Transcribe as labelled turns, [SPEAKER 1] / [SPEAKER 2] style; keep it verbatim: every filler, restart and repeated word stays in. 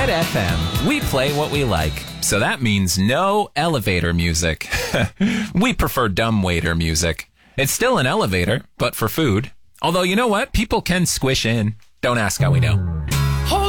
[SPEAKER 1] Red F M, we play what we like. So that means no elevator music. We prefer dumbwaiter music. It's still an elevator, but for food. Although, you know what? People can squish in. Don't ask how we know.